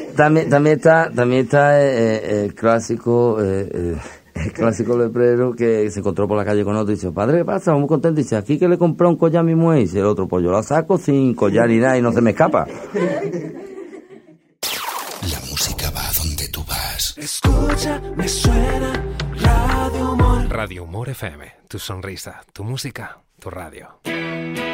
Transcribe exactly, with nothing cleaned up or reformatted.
también, también está, también está eh, el clásico, eh, eh, el clásico leprero que se encontró por la calle con otro y dice, padre, ¿qué pasa? Muy contento. Y dice, aquí que le compré un collar a mi mujer. Y dice el otro, pues yo la saco sin collar ni nada y no se me escapa. La música va donde tú vas. Escucha, me suena Radio Humor. Radio Humor F M, tu sonrisa, tu música, tu radio.